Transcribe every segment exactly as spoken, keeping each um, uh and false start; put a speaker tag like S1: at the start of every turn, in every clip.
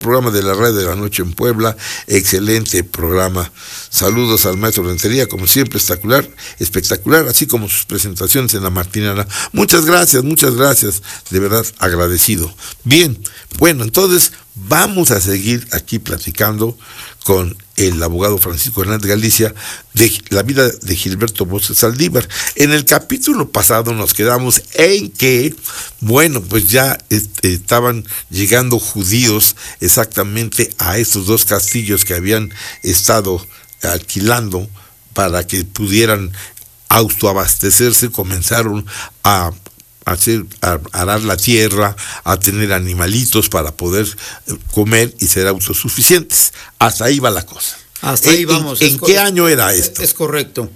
S1: programa de la Radio de la Noche en Puebla, excelente programa. Saludos al maestro Rentería, como siempre, espectacular, espectacular, así como sus presentaciones en la Martinana. Muchas gracias, muchas gracias, de verdad agradecido. Bien, bueno, entonces vamos a seguir aquí platicando con el abogado Francisco Hernández Galicia de la vida de Gilberto Bosque Saldívar. En el capítulo pasado nos quedamos en que, bueno, pues ya este, estaban llegando judíos exactamente a estos dos castillos que habían estado alquilando para que pudieran autoabastecerse. Comenzaron a hacer, a arar la tierra, a tener animalitos para poder comer y ser autosuficientes. Hasta ahí va la cosa.
S2: Hasta ahí vamos.
S1: ¿En, en qué año era esto?
S2: Es correcto.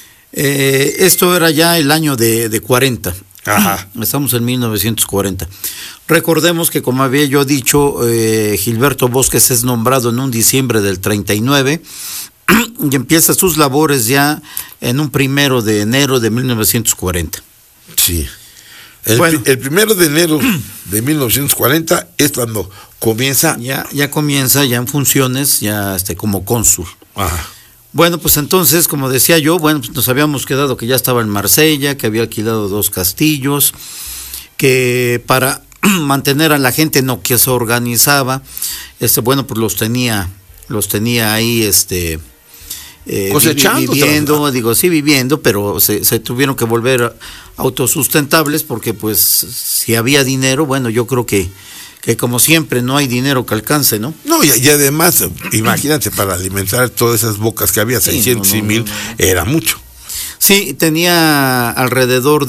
S2: Eh, esto era ya el año de, de cuarenta.
S1: Ajá.
S2: Estamos en mil novecientos cuarenta. Recordemos que, como había yo dicho, eh, Gilberto Bosques es nombrado en un diciembre del treinta y nueve y empieza sus labores ya en un primero de enero de mil novecientos cuarenta.
S1: Sí. El,
S2: bueno,
S1: el primero de enero de mil novecientos cuarenta es cuando comienza.
S2: Ya, ya comienza, ya en funciones, ya este, como cónsul.
S1: Ajá.
S2: Bueno, pues entonces, como decía yo, bueno, pues nos habíamos quedado que ya estaba en Marsella, que había alquilado dos castillos, que para mantener a la gente en lo que se organizaba, este, bueno, pues los tenía, los tenía ahí, este, eh,
S1: cosechando,
S2: viviendo,
S1: trabajando.
S2: digo, sí viviendo, pero se, se tuvieron que volver autosustentables porque, pues, si había dinero, bueno, yo creo que que como siempre no hay dinero que alcance, ¿no?
S1: No, y, y además, imagínate, para alimentar todas esas bocas que había, sí, seiscientos no, no, y mil, no, no, no. Era mucho.
S2: Sí, tenía alrededor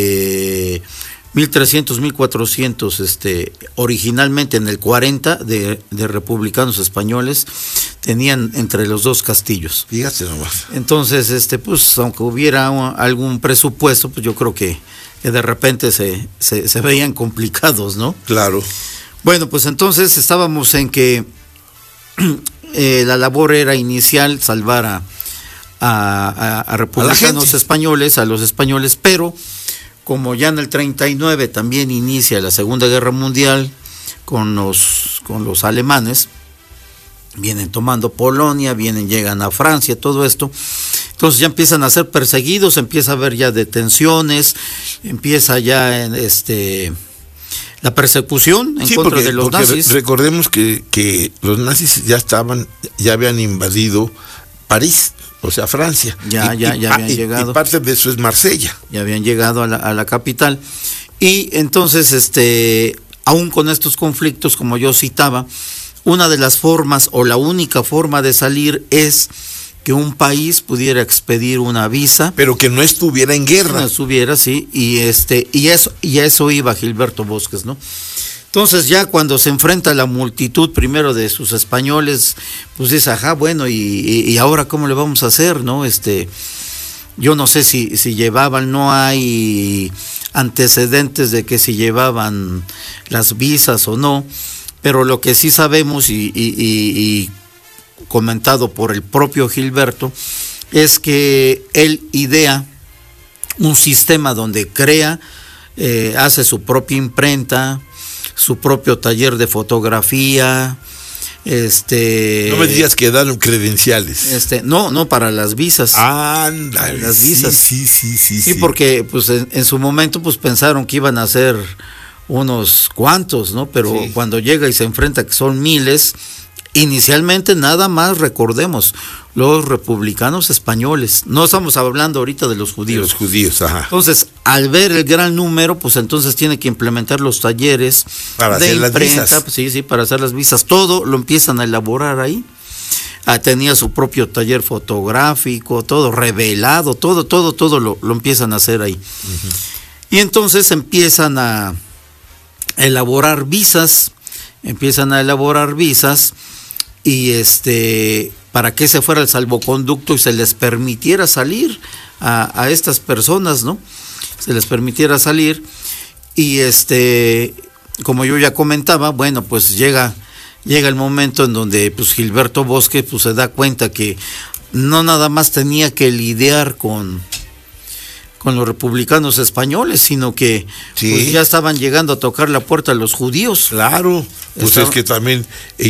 S2: de mil trescientos, mil cuatrocientos, este, originalmente en el cuarenta, de, de republicanos españoles, tenían entre los dos castillos.
S1: Fíjate nomás.
S2: Entonces, este, pues, aunque hubiera un, algún presupuesto, pues yo creo que, que de repente se, se, se veían complicados, ¿no?
S1: Claro.
S2: Bueno, pues entonces estábamos en que eh, la labor era inicial salvar a, a, a republicanos españoles, a los españoles, pero como ya en el treinta y nueve también inicia la Segunda Guerra Mundial con los, con los alemanes, vienen tomando Polonia, vienen, llegan a Francia, todo esto. Entonces ya empiezan a ser perseguidos, empieza a haber ya detenciones, empieza ya en este... la persecución en sí, contra
S1: porque,
S2: de los nazis.
S1: Recordemos que, que los nazis ya estaban, ya habían invadido París, o sea, Francia.
S2: Ya,
S1: y,
S2: ya,
S1: y,
S2: ya habían
S1: y,
S2: llegado.
S1: Y parte de eso es Marsella.
S2: Ya habían llegado a la, a la capital. Y entonces, este, aún con estos conflictos, como yo citaba, una de las formas, o la única forma de salir es que un país pudiera expedir una visa,
S1: pero que no estuviera en guerra.
S2: No estuviera, sí, y este, y eso, y a eso iba Gilberto Bosques, ¿no? Entonces ya cuando se enfrenta a la multitud primero de sus españoles, pues dice, ajá, bueno, y, y, y ahora cómo le vamos a hacer, ¿no? Este, yo no sé si, si llevaban, no hay antecedentes de que si llevaban las visas o no, pero lo que sí sabemos y, y, y, y comentado por el propio Gilberto, es que él idea un sistema donde crea, eh, hace su propia imprenta, su propio taller de fotografía, este...
S1: No me digas que dan credenciales.
S2: Este, no, no, para las visas.
S1: Ándale,
S2: las visas.
S1: Sí, sí, sí, sí.
S2: Sí, porque pues en, en su momento pues pensaron que iban a ser unos cuantos, ¿no? Pero sí, cuando llega y se enfrenta que son miles, inicialmente nada más recordemos, los republicanos españoles, no estamos hablando ahorita de los judíos.
S1: De los judíos, ajá.
S2: Entonces, al ver el gran número, pues entonces tiene que implementar los talleres
S1: para
S2: de
S1: hacer
S2: imprenta,
S1: las visas.
S2: Pues, sí, sí, para hacer las visas, todo lo empiezan a elaborar ahí. Ah, tenía su propio taller fotográfico, todo revelado, todo, todo, todo lo, lo empiezan a hacer ahí. Uh-huh. Y entonces empiezan a elaborar visas, empiezan a elaborar visas y este para que se fuera el salvoconducto y se les permitiera salir a, a estas personas, ¿no? Se les permitiera salir y este, como yo ya comentaba, bueno, pues llega llega el momento en donde pues Gilberto Bosque pues se da cuenta que no nada más tenía que lidiar con con los republicanos españoles, sino que
S1: Sí.
S2: pues, ya estaban llegando a tocar la puerta a los judíos.
S1: Claro, pues
S2: Estaba-
S1: es que también